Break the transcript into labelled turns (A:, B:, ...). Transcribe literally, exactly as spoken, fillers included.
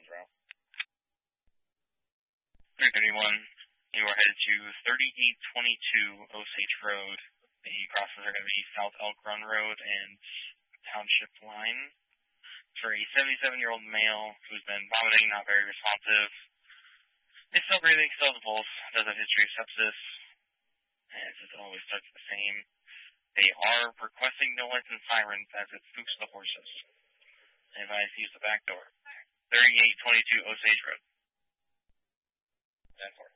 A: route.
B: three thirty-one, you are headed to thirty-eight twenty-two Osage Road. The crosses are going to be South Elk Run Road and Township Line. For a seventy-seven-year-old male who's been vomiting, not very responsive. He's still breathing, still has a pulse, does have a history of sepsis, and it always starts the same. They are requesting no lights and sirens as it spooks the horses. Advise use the back door. thirty-eight twenty-two Osage Road.
A: ten four.